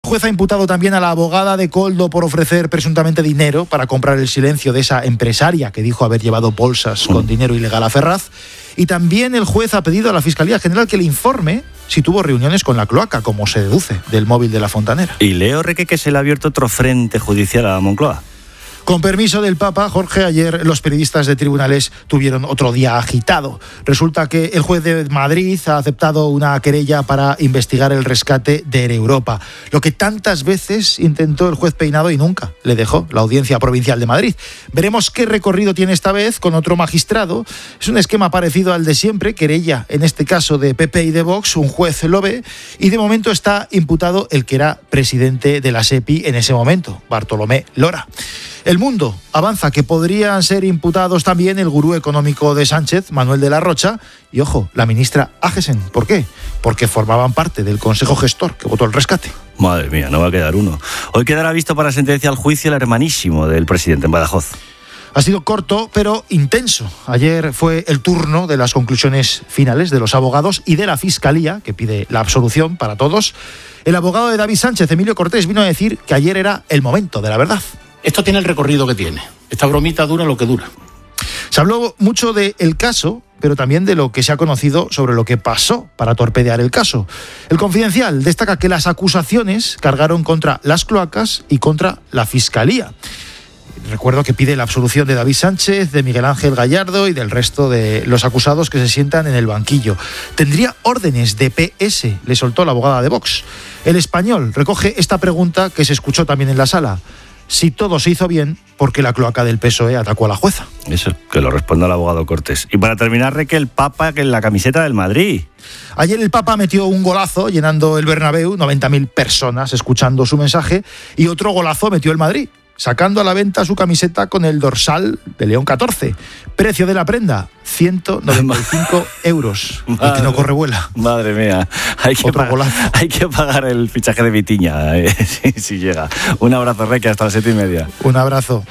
juez ha imputado también a la abogada de Koldo por ofrecer presuntamente dinero para comprar el silencio de esa empresaria que dijo haber llevado bolsas con dinero ilegal a Ferraz. Y también el juez ha pedido a la Fiscalía General que le informe si tuvo reuniones con la cloaca, como se deduce del móvil de la fontanera. Y leo, Reque, que se le ha abierto otro frente judicial a Moncloa. Con permiso del Papa, Jorge, ayer los periodistas de tribunales tuvieron otro día agitado. Resulta que el juez de Madrid ha aceptado una querella para investigar el rescate de Air Europa, lo que tantas veces intentó el juez Peinado y nunca le dejó la Audiencia Provincial de Madrid. Veremos qué recorrido tiene esta vez con otro magistrado. Es un esquema parecido al de siempre, querella, en este caso de PP y de Vox, un juez lo ve, y de momento está imputado el que era presidente de la SEPI en ese momento, Bartolomé Lora. El Mundo avanza que podrían ser imputados también el gurú económico de Sánchez, Manuel de la Rocha, y, ojo, la ministra Ágesen. ¿Por qué? Porque formaban parte del Consejo Gestor que votó el rescate. Madre mía, no va a quedar uno. Hoy quedará visto para sentencia al juicio el hermanísimo del presidente en Badajoz. Ha sido corto, pero intenso. Ayer fue el turno de las conclusiones finales de los abogados y de la Fiscalía, que pide la absolución para todos. El abogado de David Sánchez, Emilio Cortés, vino a decir que ayer era el momento de la verdad. Esto tiene el recorrido que tiene. Esta bromita dura lo que dura. Se habló mucho del caso, pero también de lo que se ha conocido sobre lo que pasó para torpedear el caso. El Confidencial destaca que las acusaciones cargaron contra las cloacas y contra la Fiscalía. Recuerdo que pide la absolución de David Sánchez, de Miguel Ángel Gallardo y del resto de los acusados que se sientan en el banquillo. Tendría órdenes de PS, le soltó la abogada de Vox. El Español recoge esta pregunta que se escuchó también en la sala. Si todo se hizo bien, ¿por qué la cloaca del PSOE atacó a la jueza? Eso, que lo responda el abogado Cortés. Y para terminar, Reque, el Papa que en la camiseta del Madrid. Ayer el Papa metió un golazo llenando el Bernabéu, 90.000 personas escuchando su mensaje, y otro golazo metió el Madrid, sacando a la venta su camiseta con el dorsal de León 14. Precio de la prenda, 195 euros. El que no corre vuela. Madre mía, hay que pagar el fichaje de Vitiña, si llega. Un abrazo, Reque, hasta las 7:30. Un abrazo.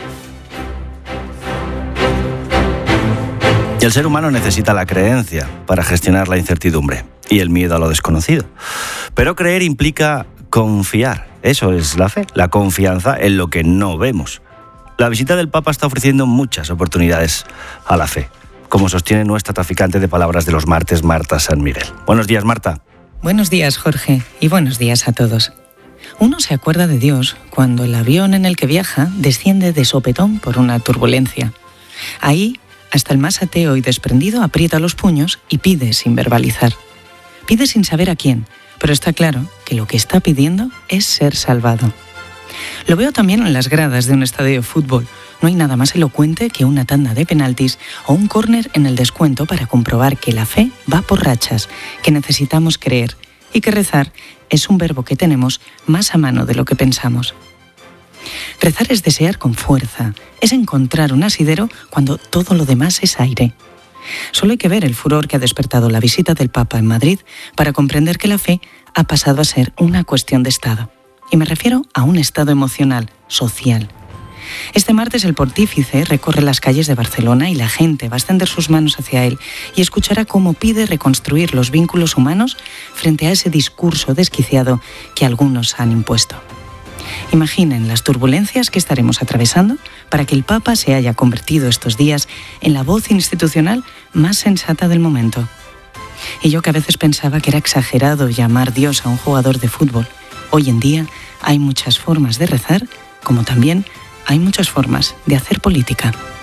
Y el ser humano necesita la creencia para gestionar la incertidumbre y el miedo a lo desconocido. Pero creer implica confiar. Eso es la fe, la confianza en lo que no vemos. La visita del Papa está ofreciendo muchas oportunidades a la fe, como sostiene nuestra traficante de palabras de los martes, Marta San Miguel. Buenos días, Marta. Buenos días, Jorge, y buenos días a todos. Uno se acuerda de Dios cuando el avión en el que viaja desciende de sopetón por una turbulencia. Ahí, hasta el más ateo y desprendido aprieta los puños y pide sin verbalizar. Pide sin saber a quién, pero está claro que lo que está pidiendo es ser salvado. Lo veo también en las gradas de un estadio de fútbol. No hay nada más elocuente que una tanda de penaltis o un córner en el descuento para comprobar que la fe va por rachas, que necesitamos creer y que rezar es un verbo que tenemos más a mano de lo que pensamos. Rezar es desear con fuerza, es encontrar un asidero cuando todo lo demás es aire. Solo hay que ver el furor que ha despertado la visita del Papa en Madrid para comprender que la fe ha pasado a ser una cuestión de Estado. Y me refiero a un estado emocional, social. Este martes el pontífice recorre las calles de Barcelona y la gente va a extender sus manos hacia él y escuchará cómo pide reconstruir los vínculos humanos frente a ese discurso desquiciado que algunos han impuesto. Imaginen las turbulencias que estaremos atravesando para que el Papa se haya convertido estos días en la voz institucional más sensata del momento. Y yo que a veces pensaba que era exagerado llamar Dios a un jugador de fútbol, hoy en día hay muchas formas de rezar, como también hay muchas formas de hacer política.